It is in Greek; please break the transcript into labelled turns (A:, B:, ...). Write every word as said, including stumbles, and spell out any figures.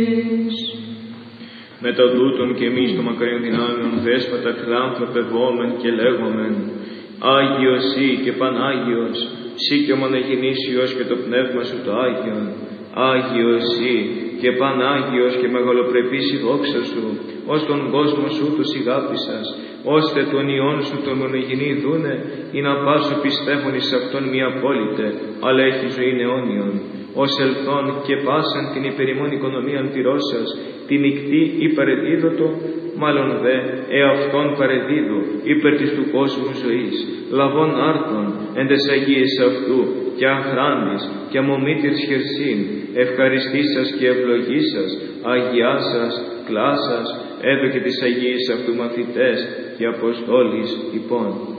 A: Με το τούτον και εμείς το μακαρίων δυνάμεων δέσποτα φιλάνθρωπε βόμεν και λέγομεν, Άγιος Συ και Πανάγιος, Συ και ο μονογενής Υιός και το Πνεύμα Σου το Άγιον, Άγιος Συ και Πανάγιος και μεγαλοπρεπής η δόξα Σου, ως τον κόσμο Σου τους ηγάπησας, ώστε τον Υιόν Σου τον μονογενή δούνε, ή να πάσω πιστεύουν εις αυτόν μη απόλυτε, αλλά έχει ζωή αιώνιον, ως ελθόν και πάσαν την υπερημών οικονομίαν πυρώσας, την νυκτή υπερεδίδωτο, μάλλον δε εαυτόν παρεδίδω, υπέρ της του κόσμου ζωής, λαβών άρτων εν τες Αγίες αυτού, και αχράντης και αμομήτηρς χερσίν, ευχαριστήσας και ευλογήσας, αγιάσας, κλάσας, έδωκε τις Αγίες αυτού μαθητές και Αποστόλης υπόν.